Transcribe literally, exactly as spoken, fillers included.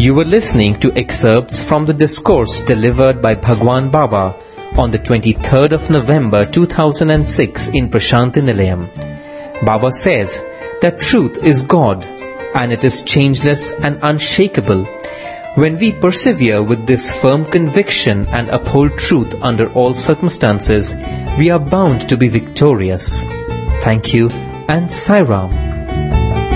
You were listening to excerpts from the discourse delivered by Bhagwan Baba on the twenty-third of November two thousand six in Prashanti Nilayam. Baba says that truth is God and it is changeless and unshakable. When we persevere with this firm conviction and uphold truth under all circumstances, we are bound to be victorious. Thank you and Sai Ram.